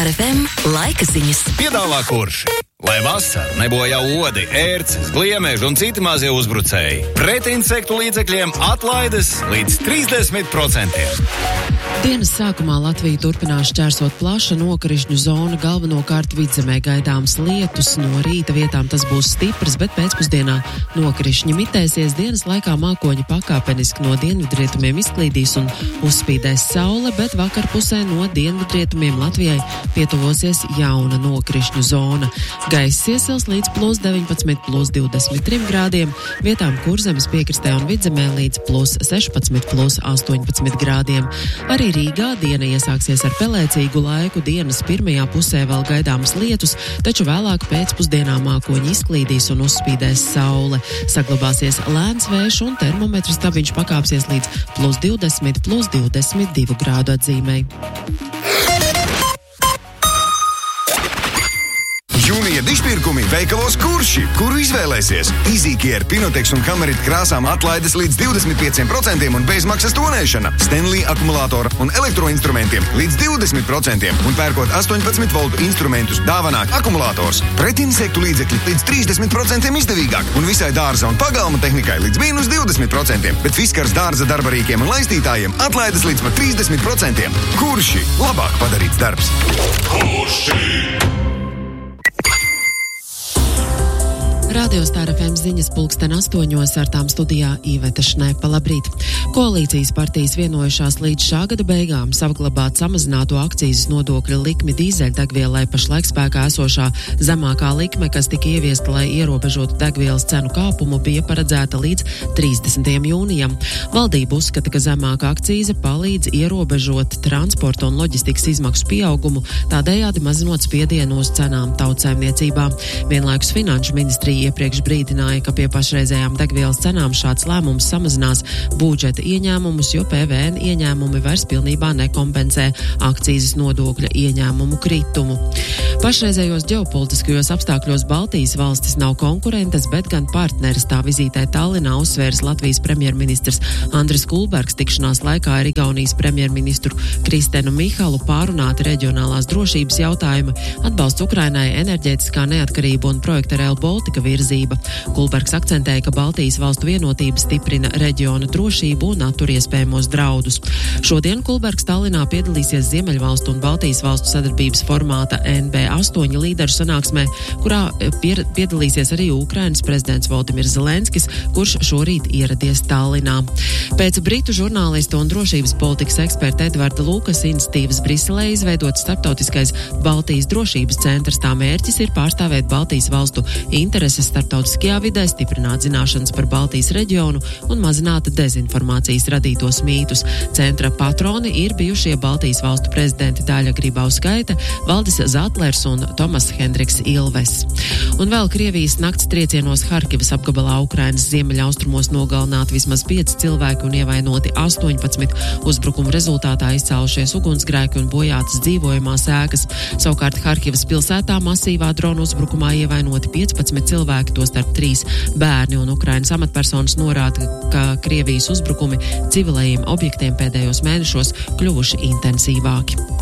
RFM laika ziņas. Piedāvā kurš? Lai vasara nebojā odi, ērces, gliemeži un citi mazie uzbrucēji. Pret insektu līdzekļiem atlaides līdz 30%. Dienas sākumā Latvija turpinās šķērsot plaša nokrišņu zona, galvenokārt vidzemē gaidāms lietus. No rīta vietām tas būs stiprs, bet pēcpusdienā nokrišņi mitēsies. Dienas laikā mākoņi pakāpeniski no dienvidrietumiem izklīdīs un uzspīdēs saule, bet vakarpusē no dienvidrietumiem Latvijai pietuvosies jauna nokrišņu zona. Gaiss iesils līdz +19, +23 grādiem, vietām Kurzemes piekrastē un vidzemē līdz +16, +18 grādiem. Arī Rīgā diena iesāksies ar pelēcīgu laiku, dienas pirmajā pusē vēl gaidāms lietus, taču vēlāk pēcpusdienā mākoņi izklīdīs un uzspīdēs saule. Saglabāsies lēns vējš un termometru stabiņš pakāpsies līdz +20, +22 grādu atzīmei. Jūnija dišpirkumi veikalos Kurši, kuru izvēlēsies. Izīkier, Pinoteks un Hamarit krāsām atlaides līdz 25% un bezmaksas tonēšana. Stanley akumulātora un elektroinstrumentiem līdz 20% un pērkot 18 voltu instrumentus dāvanā akumulātors. Pret insektu līdzekļi līdz 30% izdevīgāk un visai dārza un pagalma tehnikai līdz -20%, bet Fiskars dārza darbarīkiem un laistītājiem atlaides līdz pat 30%. Kurši? Labāk padarīts darbs. Kurši! Radio Star FM ziņas 8:00 ar tām studijā Iveta Šnepa. Labrīt! Koalīcijas partijas vienojušās līdz šā gada beigām saglabāt samazināto akcīzes nodokļa likmi dīzeļdegvielai. Pašlaik spēkā esošā zemākā likme, kas tika ieviesta, lai ierobežotu degvielas cenu kāpumu, bija paredzēta līdz 30. jūnijam. Valdība uzskata, ka zemāka akcīze palīdz ierobežot transporta un loģistikas izmaksu pieaugumu, tādējādi mazinot spiedienu uz cenām tautsaimniecībā. Vienlaikus Finanšu ministrija iepriekš brīdināja, ka pie pašreizējām degvielas cenām šāds lēmums samazinās budžeta ieņēmumus, jo PVN ieņēmumi vairs pilnībā nekompensē akcīzes nodokļa ieņēmumu kritumu. Pašreizējos ģeopolitiskajos apstākļos Baltijas valstis nav konkurentes, bet gan partneris. Tā vizītē Tallinā uzsvērs Latvijas premjerministrs Andris Kulbergs. Tikšanās laikā ar Igaunijas premjerministru Kristenu Mihalu pārunāti reģionālās drošības jautājumi, atbalsts Ukrainai, enerģētiskā neatkarība un projekta Rail Baltica virzība. Kulbergs akcentēja, ka Baltijas valstu vienotība stiprina reģiona drošību un attur iespējamos draudus. Šodien Kulbergs Tallinā piedalīsies Ziemeļvalstu un Baltijas valstu sadarbības formāta NB8 līderu sanāksmē, kurā piedalīsies arī Ukrainas prezidents Volodimirs Zelenskis, kurš šorīt ieradies Tallinā. Pēc britu žurnālistu un drošības politikas eksperta Edvarda Lukas iniciatīvas Briselē izveidot starptautiskais Baltijas drošības centrs. Tā mērķis ir pārstāvēt Baltijas valstu intereses starptautiskajā vidē, stiprināt zināšanas par Baltijas reģionu un mazināt dezinformācijas radītos mītus. Centra patroni ir bijušie Baltijas valstu prezidenti Daļa Grybauskaite, Valdis Zatlers un Tomas Hendriks Ilves. Un vēl Krievijas nakts triecienos Harkivas apgabalā Ukrainas ziemeļaustrumos nogalināti vismaz 5 cilvēki un ievainoti 18. Uzbrukuma rezultātā izcēlušies ugunsgrēki un bojātas dzīvojamās ēkas. Savukārt Harkivas pilsētā masīvā drona uzbrukumā ievainoti 15 cilvēki, tostarp 3 bērni, un Ukrainas amatpersonas norāda, ka Krievijas uzbrukumi civilējiem objektiem pēdējos mēnešos kļuvuši intensīvāki.